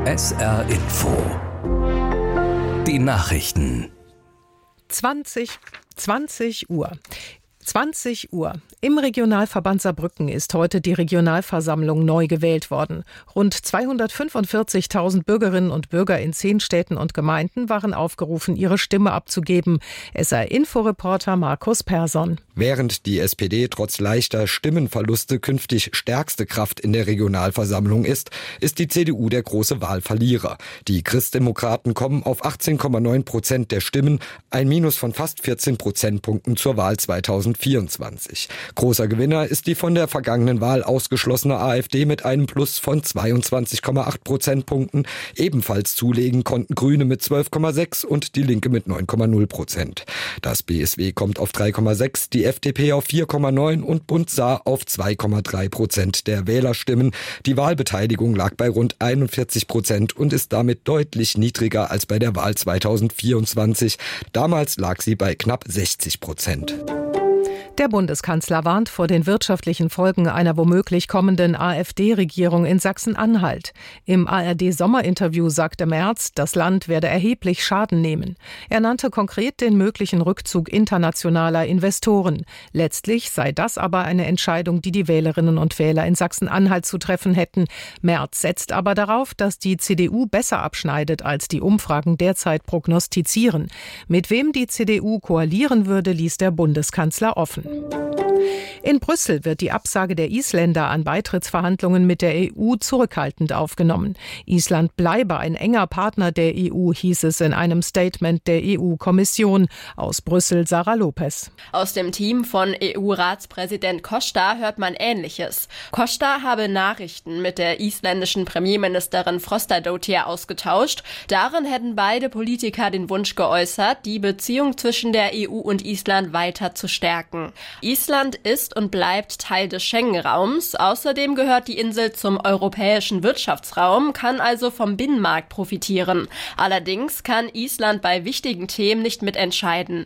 SR Info. Die Nachrichten. 20 Uhr. 20 Uhr. Im Regionalverband Saarbrücken ist heute die Regionalversammlung neu gewählt worden. Rund 245.000 Bürgerinnen und Bürger in 10 Städten und Gemeinden waren aufgerufen, ihre Stimme abzugeben. SR-Info-Reporter Markus Persson. Während die SPD trotz leichter Stimmenverluste künftig stärkste Kraft in der Regionalversammlung ist die CDU der große Wahlverlierer. Die Christdemokraten kommen auf 18,9% der Stimmen, ein Minus von fast 14 Prozentpunkten zur Wahl 2024. Großer Gewinner ist die von der vergangenen Wahl ausgeschlossene AfD mit einem Plus von 22,8 Prozentpunkten. Ebenfalls zulegen konnten Grüne mit 12,6 und die Linke mit 9,0%. Das BSW kommt auf 3,6, die FDP auf 4,9 und Bund Saar auf 2,3% der Wählerstimmen. Die Wahlbeteiligung lag bei rund 41% und ist damit deutlich niedriger als bei der Wahl 2024. Damals lag sie bei knapp 60%. Der Bundeskanzler warnt vor den wirtschaftlichen Folgen einer womöglich kommenden AfD-Regierung in Sachsen-Anhalt. Im ARD-Sommerinterview sagte Merz, das Land werde erheblich Schaden nehmen. Er nannte konkret den möglichen Rückzug internationaler Investoren. Letztlich sei das aber eine Entscheidung, die die Wählerinnen und Wähler in Sachsen-Anhalt zu treffen hätten. Merz setzt aber darauf, dass die CDU besser abschneidet, als die Umfragen derzeit prognostizieren. Mit wem die CDU koalieren würde, ließ der Bundeskanzler offen. In Brüssel wird die Absage der Isländer an Beitrittsverhandlungen mit der EU zurückhaltend aufgenommen. Island bleibe ein enger Partner der EU, hieß es in einem Statement der EU-Kommission. Aus Brüssel Sarah Lopez. Aus dem Team von EU-Ratspräsident Costa hört man Ähnliches. Costa habe Nachrichten mit der isländischen Premierministerin Frostadóttir ausgetauscht. Darin hätten beide Politiker den Wunsch geäußert, die Beziehung zwischen der EU und Island weiter zu stärken. Island ist und bleibt Teil des Schengen-Raums. Außerdem gehört die Insel zum europäischen Wirtschaftsraum, kann also vom Binnenmarkt profitieren. Allerdings kann Island bei wichtigen Themen nicht mitentscheiden.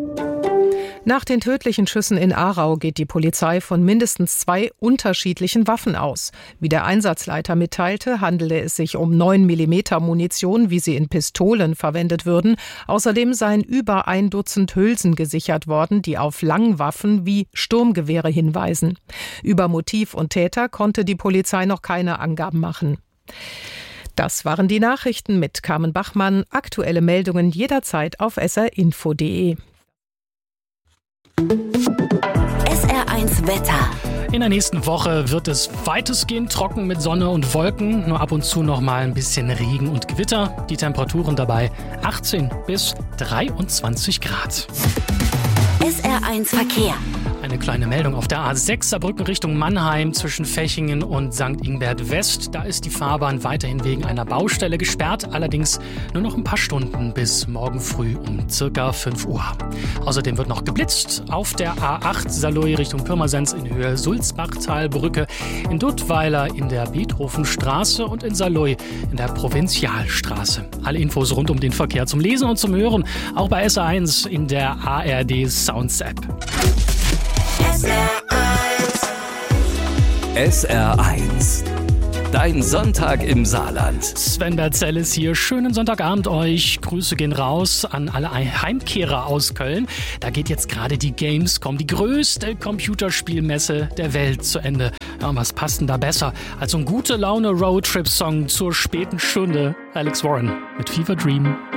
Nach den tödlichen Schüssen in Aarau geht die Polizei von mindestens 2 unterschiedlichen Waffen aus. Wie der Einsatzleiter mitteilte, handele es sich um 9 mm Munition, wie sie in Pistolen verwendet würden. Außerdem seien über 1 Dutzend Hülsen gesichert worden, die auf Langwaffen wie Sturmgewehre hinweisen. Über Motiv und Täter konnte die Polizei noch keine Angaben machen. Das waren die Nachrichten mit Carmen Bachmann. Aktuelle Meldungen jederzeit auf srinfo.de. SR1 Wetter. In der nächsten Woche wird es weitestgehend trocken mit Sonne und Wolken, nur ab und zu noch mal ein bisschen Regen und Gewitter. Die Temperaturen dabei 18 bis 23 Grad. SR1 Verkehr. Eine kleine Meldung auf der A6 Saarbrücken Richtung Mannheim zwischen Fechingen und St. Ingbert West. Da ist die Fahrbahn weiterhin wegen einer Baustelle gesperrt, allerdings nur noch ein paar Stunden bis morgen früh um circa 5 Uhr. Außerdem wird noch geblitzt auf der A8 Saarlouis Richtung Pirmasens in Höhe Sulzbachtalbrücke, in Duttweiler in der Beethovenstraße und in Saarlouis in der Provinzialstraße. Alle Infos rund um den Verkehr zum Lesen und zum Hören auch bei SR1 in der ARD Sounds App. SR1. Dein Sonntag im Saarland. Sven Bertzell ist hier. Schönen Sonntagabend euch. Grüße gehen raus an alle Heimkehrer aus Köln. Da geht jetzt gerade die Gamescom, die größte Computerspielmesse der Welt, zu Ende. Ja, und was passt denn da besser als so ein gute Laune Roadtrip-Song zur späten Stunde? Alex Warren mit Fever Dream.